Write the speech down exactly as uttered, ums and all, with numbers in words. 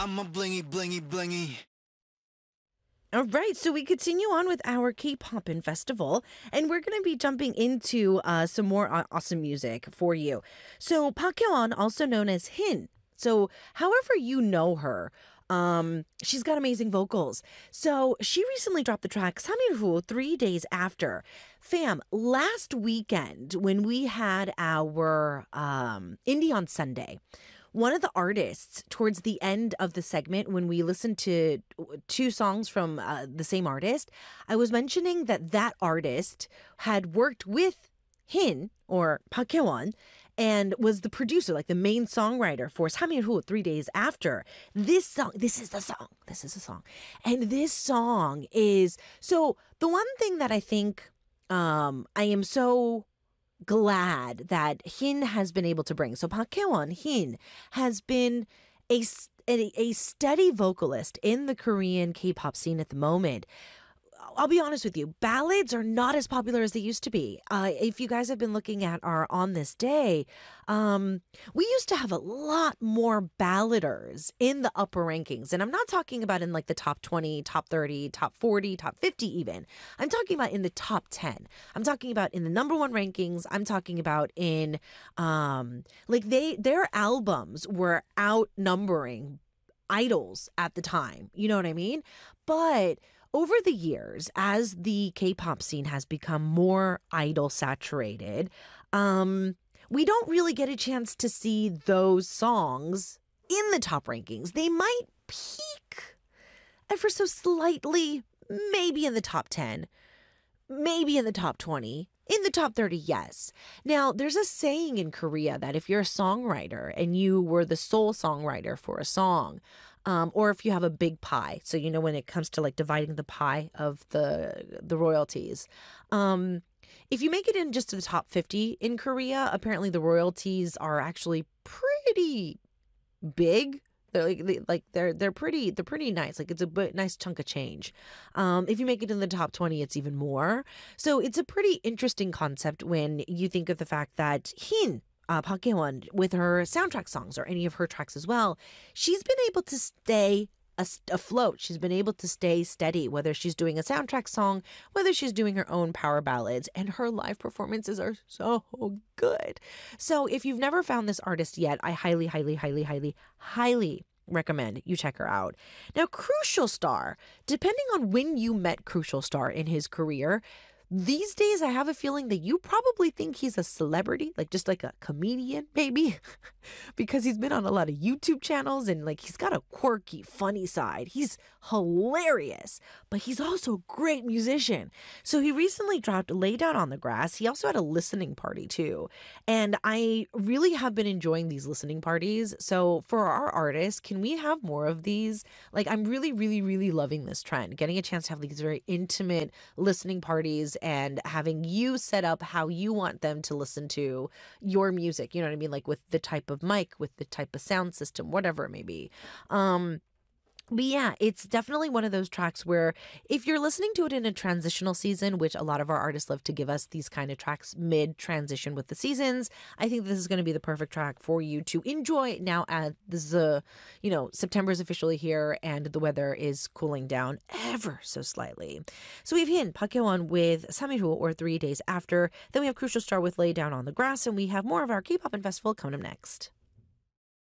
I'm a blingy, blingy, blingy. All right, so we continue on with our K-pop in festival, and we're going to be jumping into uh, some more uh, awesome music for you. So Park Hyo-won, also known as Hin. So however you know her, um, she's got amazing vocals. So she recently dropped the track Samirhu three days after. Fam, last weekend when we had our um, Indie on Sunday, one of the artists towards the end of the segment, when we listened to two songs from uh, the same artist, I was mentioning that that artist had worked with Hin or Park Hyo-won and was the producer, like the main songwriter for Samirhu three days after. This song, this is the song, this is the song. And this song is, so the one thing that I think um, I am so glad that Hin has been able to bring. So Park Hyo-won, Hin, has been a, a, a steady vocalist in the Korean K-pop scene at the moment. I'll be honest with you, ballads are not as popular as they used to be. Uh, if you guys have been looking at our On This Day, um, we used to have a lot more balladers in the upper rankings. And I'm not talking about in like the top twenty, top thirty, top forty, top fifty even. I'm talking about in the top ten. I'm talking about in the number one rankings. I'm talking about in, um, like they their albums were outnumbering idols at the time. You know what I mean? But over the years, as the K-pop scene has become more idol saturated, um, we don't really get a chance to see those songs in the top rankings. They might peak ever so slightly, maybe in the top ten, maybe in the top twenty. In the top thirty, yes. Now, there's a saying in Korea that if you're a songwriter and you were the sole songwriter for a song, um, or if you have a big pie, so you know when it comes to like dividing the pie of the the royalties, um, if you make it in just to the top fifty in Korea, apparently the royalties are actually pretty big. They're like, they, like they're they're pretty they're pretty nice. Like it's a b- nice chunk of change. Um, if you make it in the top twenty, it's even more. So it's a pretty interesting concept when you think of the fact that Hin, uh, Park Hye-won, with her soundtrack songs or any of her tracks as well, she's been able to stay a- afloat. She's been able to stay steady, whether she's doing a soundtrack song, whether she's doing her own power ballads, and her live performances are so good. So if you've never found this artist yet, I highly, highly, highly, highly, highly recommend you check her out. Now, Crucial Star, depending on when you met Crucial Star in his career, these days, I have a feeling that you probably think he's a celebrity, like just like a comedian, maybe, because he's been on a lot of YouTube channels and like he's got a quirky, funny side. He's hilarious, but he's also a great musician. So he recently dropped Lay Down on the Grass. He also had a listening party too. And I really have been enjoying these listening parties. So for our artists, can we have more of these? Like, I'm really, really, really loving this trend, getting a chance to have these very intimate listening parties and having you set up how you want them to listen to your music. You know what I mean? Like with the type of mic, with the type of sound system, whatever it may be. Um, but yeah, it's definitely one of those tracks where if you're listening to it in a transitional season, which a lot of our artists love to give us these kind of tracks mid transition with the seasons, I think this is going to be the perfect track for you to enjoy now. As this is a, you know, September is officially here and the weather is cooling down ever so slightly. So we have Hin, Park Hyo-won with Samirhu or Three Days After. Then we have Crucial Star with Lay Down on the Grass, and we have more of our K-pop and festival coming up next.